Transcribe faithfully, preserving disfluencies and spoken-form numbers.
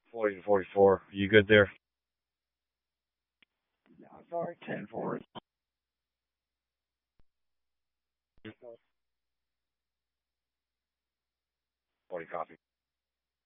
forty to forty-four. You good there? No, sorry, ten four. forty copy.